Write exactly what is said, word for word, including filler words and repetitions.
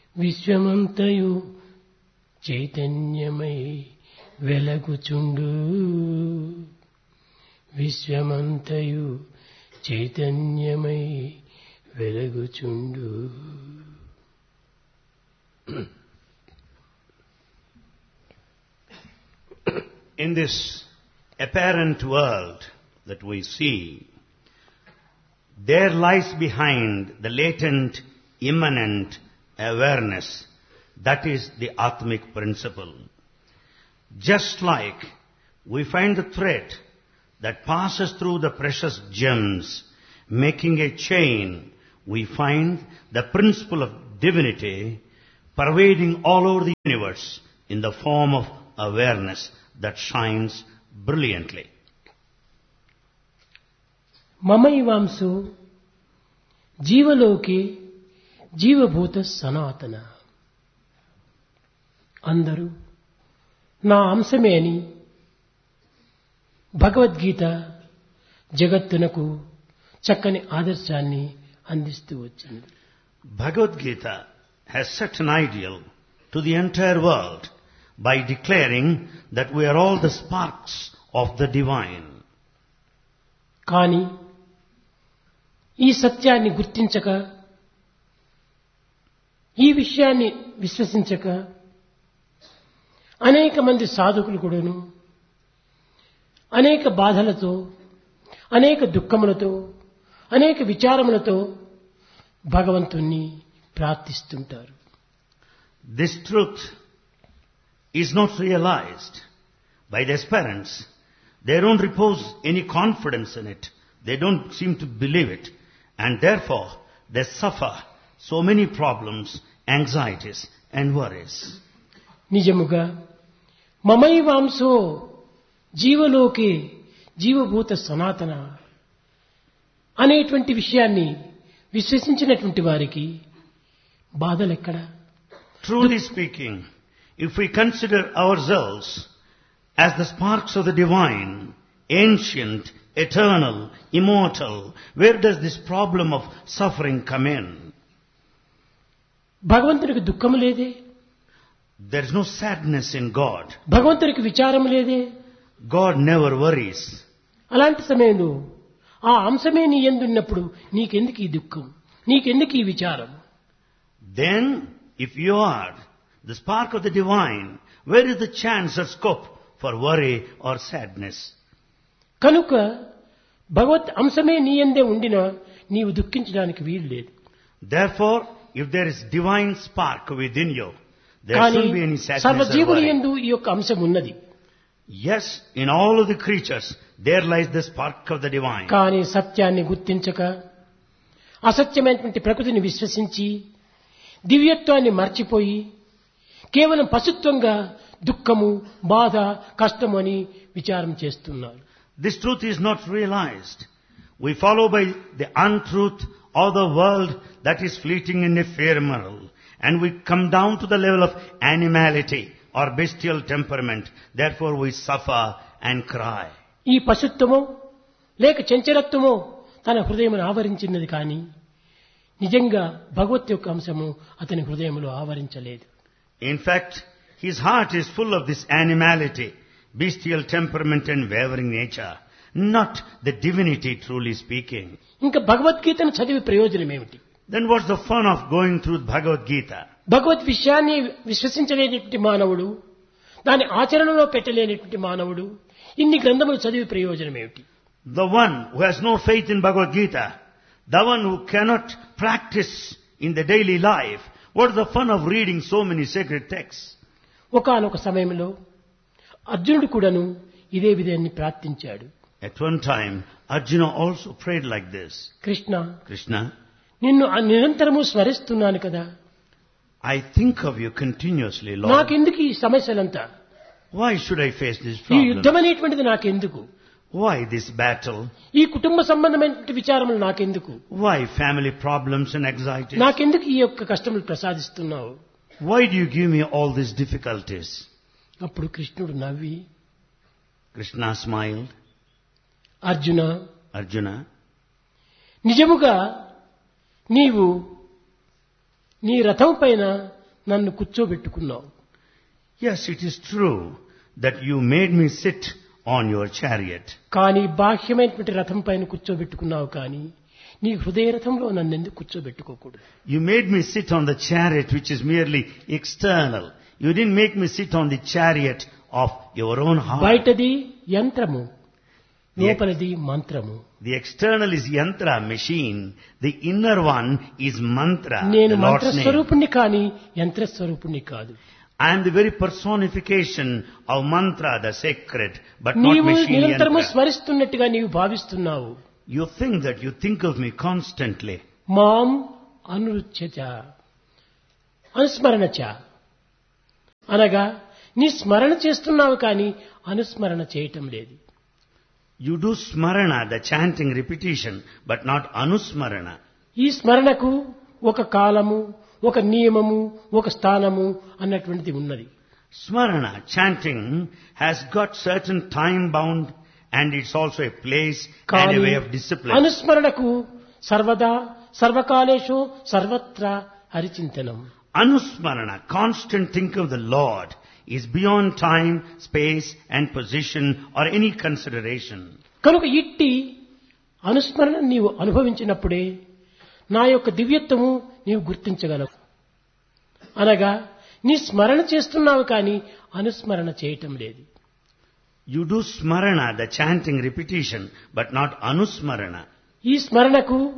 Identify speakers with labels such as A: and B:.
A: విశ్వమంతయు చైతన్యమై వెలగుచుండు విశ్వమంతయు చైతన్యమై వెలగుచుండు.
B: In this apparent world that we see, there lies behind the latent, immanent awareness. That is the Atmic principle. Just like we find the thread that passes through the precious gems, making a chain, we find the principle of divinity pervading all over the universe in the form of awareness that shines brilliantly.
A: మమైవాంసో జీవలోకే జీవభూత సనాతన. అందరూ నా అంశమే అని భగవద్గీత జగత్తునకు చక్కని ఆదర్శాన్ని అందిస్తూ వచ్చింది.
B: Bhagavad Gita has set an ideal to the entire world by declaring that we are all the sparks of the divine.
A: కానీ ఈ సత్యాన్ని గుర్తించక, ఈ విషయాన్ని విశ్వసించక అనేక మంది సాధకులు కూడాను అనేక బాధలతో, అనేక దుఃఖములతో, అనేక విచారములతో భగవంతుణ్ణి ప్రార్థిస్తుంటారు.
B: This truth is not realized by the aspirants. They don't repose any confidence in it. They don't seem to believe it. And therefore, they suffer so many problems, anxieties and worries.
A: నిజముగా మమైవాంసో జీవలోకే జీవభూత సనాతన అనేటువంటి విషయాన్ని విశ్వసించినటువంటి వారికి బాధలెక్కడ?
B: Truly speaking, if we consider ourselves as the sparks of the divine, ancient, eternal, immortal, where does this problem of suffering come in?
A: భగవంతునికి దుఃఖం లేదే,
B: There is no sadness in God.
A: భగవంతునికి విచారం లేదే.
B: God never worries.
A: అలాంటి సమయంలో ఆ అంశమే నీ యందున్నప్పుడు నీకెందుకు ఈ దుఃఖం, నీకెందుకు ఈ విచారం?
B: Then, if you are the spark of the divine, where is the chance or scope for worry or sadness?
A: కనుక భగవత్ అంశమే నీ యందే ఉండినా నీవు దుఃఖించడానికి వీలు లేదు.
B: Therefore, if there is divine spark within you, there
A: కానీ
B: shouldn't be any sadness or
A: సర్వజీవుని
B: worry.
A: యందు ఈ యొక్క అంశం ఉన్నది.
B: Yes, in all of the creatures, there lies the spark of the divine.
A: కానీ సత్యాన్ని గుర్తించక అసత్యమైనటువంటి ప్రకృతిని విశ్వసించి దివ్యత్వాన్ని మర్చిపోయి కేవలం పశుత్వంగా దుఃఖము, బాధ, కష్టము అని విచారం చేస్తున్నారు.
B: This truth is not realized. We follow by the untruth or the world that is fleeting and ephemeral, and we come down to the level of animality or bestial temperament. Therefore we suffer and cry.
A: ఈ పశుత్వమో లేక చంచలత్వమో తన హృదయమును ఆవరించినది కానీ నిజంగా భగవత్ యొక్క అంశము అతని హృదయములో ఆవరించలేదు.
B: In fact, his heart is full of this animality, bestial temperament and wavering nature, not the divinity truly speaking.
A: ఇంకా భగవద్గీతను చదివి ప్రయోజనం ఏమిటి?
B: Then what's the fun of going through Bhagavad Gita?
A: భగవద్ విషయాన్ని విశ్వసించలేనటువంటి మానవుడు, దాని ఆచరణలో పెట్టలేనటువంటి మానవుడు ఇన్ని గ్రంథములు చదివి ప్రయోజనం ఏమిటి?
B: The one who has no faith in Bhagavad Gita, the one who cannot practice in the daily life, what is the fun of reading so many sacred texts?
A: ఒకానొక సమయంలో అర్జునుడు కూడాను ఇదే విధాన్ని ప్రార్థించాడు.
B: At one time, Arjuna also prayed like this.
A: Krishna,
B: Krishna,
A: నిన్ను నిరంతరము స్మరిస్తున్నాను కదా,
B: I think of you continuously, Lord.
A: నాకెందుకు ఈ సమస్యలంతా?
B: Why should I face this
A: ఈ
B: problem?
A: యుద్ధం అనేటువంటిది నాకెందుకు?
B: Why this battle?
A: ఈ కుటుంబ సంబంధమైనటువంటి విచారములు నాకెందుకు?
B: Why family problems and anxieties?
A: నాకెందుకు ఈ యొక్క కష్టములు ప్రసాదిస్తున్నావు?
B: Why do you give me all these difficulties?
A: అప్పుడు కృష్ణుడు నవ్వి,
B: Krishna smiled.
A: అర్జున,
B: Arjuna,
A: నిజముగా నీవు నీ రథం పైన నన్ను కూర్చోబెట్టుకున్నావు.
B: Yes, it is true that you made me sit on your chariot.
A: కానీ బాహ్యమైనటువంటి రథం పైన కూర్చోబెట్టుకున్నావు, కానీ నీ హృదయ రథంలో నన్ను ఎందుకు కూర్చోబెట్టుకోకూడదు?
B: You made me sit on the chariot which is merely external. You didn't make me sit on the chariot of your own heart.
A: బయటది యంత్రము, లోపలది మంత్రము.
B: The external is yantra, machine. The inner one is mantra,
A: నేను
B: the Lord's name.
A: మంత్రస్వరూపుణ్ణి కానీ యంత్రస్వరూపుణ్ణి కాదు.
B: I am the very personification of mantra, the sacred, but not
A: నీవు
B: machine
A: నిరంతరము
B: yantra.
A: స్మరిస్తున్నట్టుగా నీవు భావిస్తున్నావు.
B: You think that you think of me constantly.
A: మాం అనురుచ్యచ అనుస్మరణచ అనగా నీ స్మరణ చేస్తున్నావు కానీ అనుస్మరణ చేయటం లేదు.
B: You do smarana, the chanting repetition, but not anusmarana.
A: ఈ స్మరణకు ఒక కాలము, ఒక నియమము, ఒక స్థానము అన్నటువంటిది ఉన్నది.
B: Smarana, chanting, has got certain time bound and it's also a place and a way of discipline.
A: అనుస్మరణకు సర్వదా సర్వకాలేషు సర్వత్రా హరిచింతనం.
B: Anusmarana, constant think of the Lord, is beyond time, space and position or any consideration.
A: కనుక ఇట్టి అనుస్మరణ నీవు అనుభవించినప్పుడే నా యొక్క దివ్యత్వము నీవు గుర్తించగలవు. అనగా నీ స్మరణ చేస్తున్నావు కానీ అనుస్మరణ చేయటం లేదు.
B: You do smarana, the chanting repetition, but not anusmarana.
A: ఈ స్మరణకు